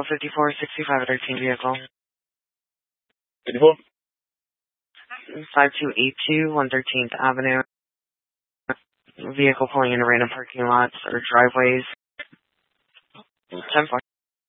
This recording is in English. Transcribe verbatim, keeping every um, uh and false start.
fifty-four sixty-five thirteen vehicle. fifty-four? five two eight two, one thirteenth Avenue. Vehicle pulling into random parking lots or driveways. ten four.